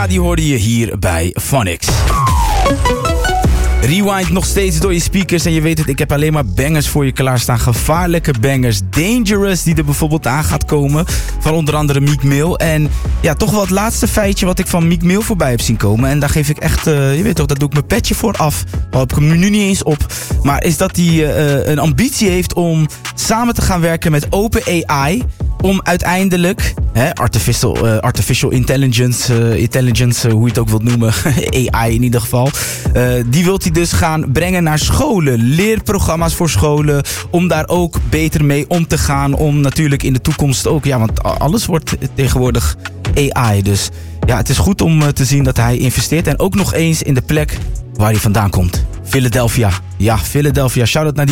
Ja, die hoorde je hier bij Phonics. Rewind nog steeds door je speakers en je weet het, ik heb alleen maar bangers voor je klaarstaan. Gevaarlijke bangers, Dangerous, die er bijvoorbeeld aan gaat komen. Van onder andere Meek Mill. En ja, toch wel het laatste feitje wat ik van Meek Mill voorbij heb zien komen. En daar geef ik echt, je weet toch, daar doe ik mijn petje voor af. Al heb ik hem nu niet eens op. Maar is dat hij een ambitie heeft om samen te gaan werken met OpenAI. Om uiteindelijk, artificial intelligence, hoe je het ook wilt noemen, AI in ieder geval. Die wilt hij dus gaan brengen naar scholen, leerprogramma's voor scholen. Om daar ook beter mee om te gaan. Om natuurlijk in de toekomst ook, ja, want alles wordt tegenwoordig AI. Dus ja, het is goed om te zien dat hij investeert. En ook nog eens in de plek waar hij vandaan komt. Philadelphia. Ja, Philadelphia. Shout-out naar die